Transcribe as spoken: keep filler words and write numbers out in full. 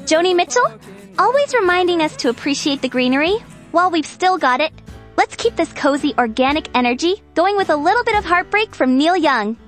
Joni Mitchell, always reminding us to appreciate the greenery while we've still got it. Let's keep this cozy organic energy going with a little bit of heartbreak from Neil Young.